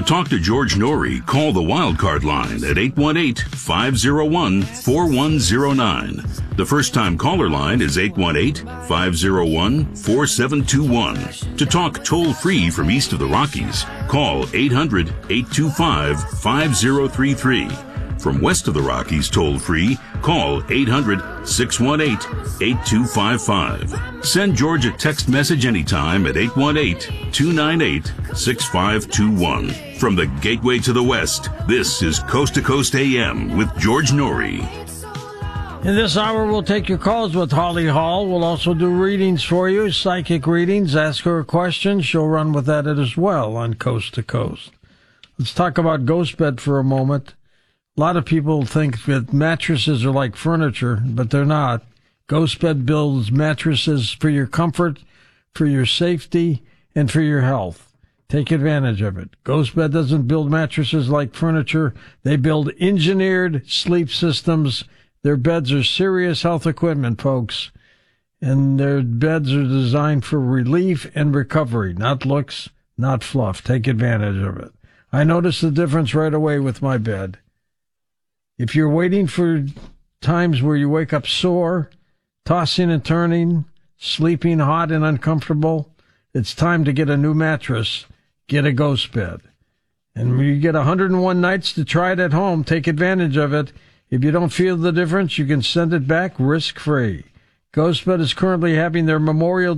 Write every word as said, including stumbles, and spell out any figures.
talk to George Norrie, call the Wildcard line at eight one eight, five oh one, four one oh nine. The first-time caller line is eight one eight, five oh one, four seven two one. To talk toll-free from east of the Rockies, call eight hundred, eight two five, five oh three three. From west of the Rockies toll-free, call eight hundred, six one eight, eight two five five. Send George a text message anytime at eight one eight, two nine eight, six five two one. From the Gateway to the West, this is Coast to Coast A M with George Norrie. In this hour, we'll take your calls with Holly Hall. We'll also do readings for you, psychic readings. Ask her a question. She'll run with that as well on Coast to Coast. Let's talk about GhostBed for a moment. A lot of people think that mattresses are like furniture, but they're not. GhostBed builds mattresses for your comfort, for your safety, and for your health. Take advantage of it. GhostBed doesn't build mattresses like furniture. They build engineered sleep systems. Their beds are serious health equipment, folks. And their beds are designed for relief and recovery, not looks, not fluff. Take advantage of it. I noticed the difference right away with my bed. If you're waiting for times where you wake up sore, tossing and turning, sleeping hot and uncomfortable, it's time to get a new mattress. Get a GhostBed. And you get one hundred one nights to try it at home. Take advantage of it. If you don't feel the difference, you can send it back risk-free. GhostBed is currently having their Memorial